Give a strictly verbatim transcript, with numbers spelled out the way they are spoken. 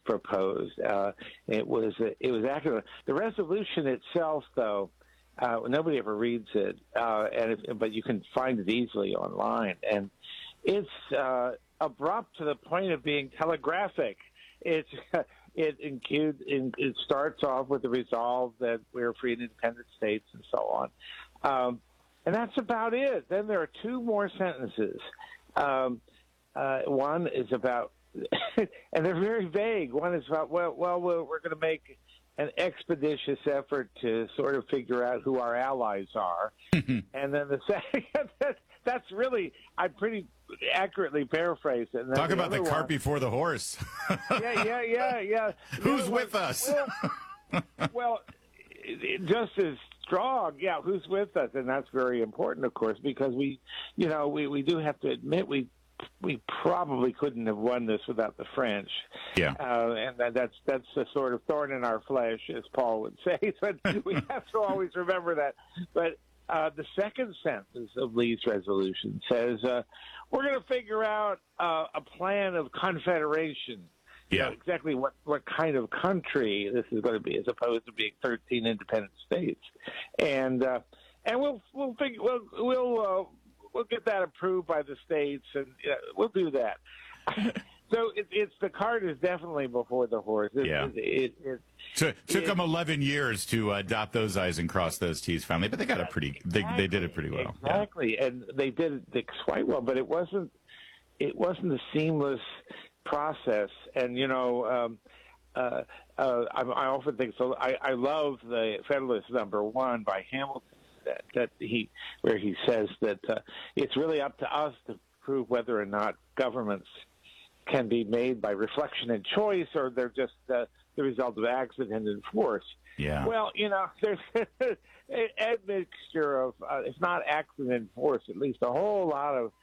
proposed. Uh, it was it was accurate. The resolution itself, though, uh, nobody ever reads it, uh, and if, but you can find it easily online, and it's uh, abrupt to the point of being telegraphic. It's it includes it starts off with the resolve that we're free and independent states, and so on, um, and that's about it. Then there are two more sentences. Um, uh, one is about, and they're very vague. One is about, well, well, we're, we're going to make an expeditious effort to sort of figure out who our allies are, and then the second, that's really, I pretty accurately paraphrased it. And Talk the about the cart one, before the horse. yeah, yeah, yeah, yeah. Who's one, with us? Well, well, just as strong, yeah, who's with us? And that's very important, of course, because we, you know, we, we do have to admit we we probably couldn't have won this without the French. Yeah. Uh, and that, that's that's a sort of thorn in our flesh, as Paul would say. But we have to always remember that. But uh, the second sentence of Lee's resolution says, uh, we're going to figure out uh, a plan of confederation. Yeah. You know, exactly what, what kind of country this is going to be, as opposed to being thirteen independent states, and uh, and we'll we'll figure we'll we'll uh, we'll get that approved by the states, and uh, we'll do that. So it, it's the cart is definitely before the horse. It, Yeah. It, it, it, So it took it, them eleven years to uh, dot those I's and cross those T's finally, but they got it pretty. They exactly, they did it pretty well. Exactly, yeah. And they did it quite well. But it wasn't it wasn't a seamless process. And you know, um, uh, uh, I, I often think so. I, I love the Federalist Number One by Hamilton. That, that he where he says that uh, it's really up to us to prove whether or not governments can be made by reflection and choice, or they're just uh, the result of accident and force. Yeah. Well, you know, there's a mixture of, uh, if not accident and force, at least a whole lot of